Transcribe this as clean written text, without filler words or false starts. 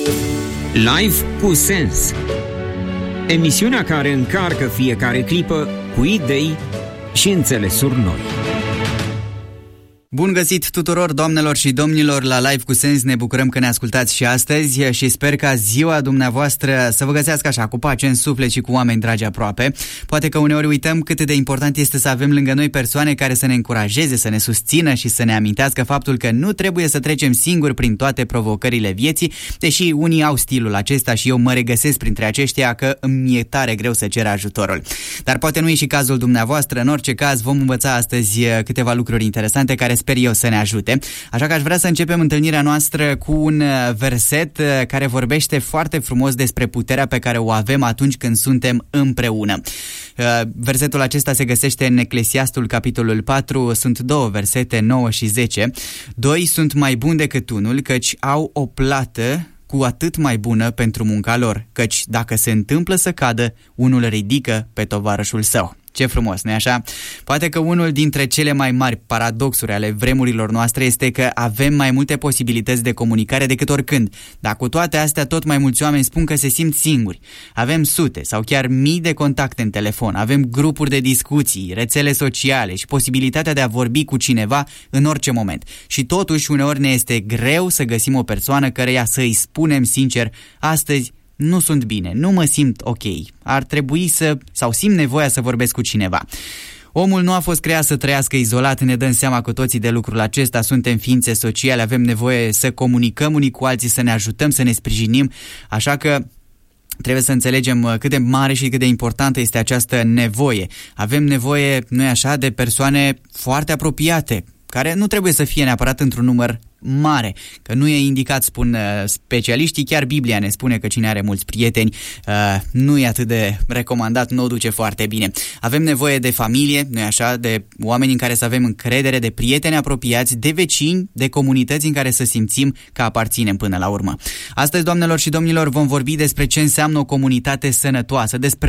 Live cu sens. Emisiunea care încarcă fiecare clipă cu idei și înțelesuri noi. Bun găsit tuturor, doamnelor și domnilor, la Live cu Sens. Ne bucurăm că ne ascultați și astăzi și sper ca ziua dumneavoastră să vă găsească așa, cu pace în suflet și cu oameni dragi aproape. Poate că uneori uităm cât de important este să avem lângă noi persoane care să ne încurajeze, să ne susțină și să ne amintească faptul că nu trebuie să trecem singuri prin toate provocările vieții, deși unii au stilul acesta și eu mă regăsesc printre aceștia că îmi e tare greu să cer ajutorul. Dar poate nu e și cazul dumneavoastră. În orice caz vom învăța astăzi câteva lucruri interesante care sper eu să ne ajute. Așa că aș vrea să începem întâlnirea noastră cu un verset care vorbește foarte frumos despre puterea pe care o avem atunci când suntem împreună. Versetul acesta se găsește în Eclesiastul, capitolul 4, sunt două versete, 9 și 10. Doi sunt mai buni decât unul, căci au o plată cu atât mai bună pentru munca lor, căci dacă se întâmplă să cadă, unul ridică pe tovarășul său. Ce frumos, nu-i așa? Poate că unul dintre cele mai mari paradoxuri ale vremurilor noastre este că avem mai multe posibilități de comunicare decât oricând, dar cu toate astea tot mai mulți oameni spun că se simt singuri. Avem sute sau chiar mii de contacte în telefon, avem grupuri de discuții, rețele sociale și posibilitatea de a vorbi cu cineva în orice moment. Și totuși uneori ne este greu să găsim o persoană căreia să îi spunem sincer: astăzi nu sunt bine, nu mă simt ok, ar trebui sau simt nevoia să vorbesc cu cineva. Omul nu a fost creat să trăiască izolat, ne dăm seama cu toții de lucrul acesta, suntem ființe sociale, avem nevoie să comunicăm unii cu alții, să ne ajutăm, să ne sprijinim, așa că trebuie să înțelegem cât de mare și cât de importantă este această nevoie. Avem nevoie, nu-i așa, de persoane foarte apropiate, care nu trebuie să fie neapărat într-un număr mare, că nu e indicat, spun specialiștii, chiar Biblia ne spune că cine are mulți prieteni nu e atât de recomandat, nu o duce foarte bine. Avem nevoie de familie, nu-i așa, de oameni în care să avem încredere, de prieteni apropiați, de vecini, de comunități în care să simțim că aparținem până la urmă. Astăzi, doamnelor și domnilor, vom vorbi despre ce înseamnă o comunitate sănătoasă, despre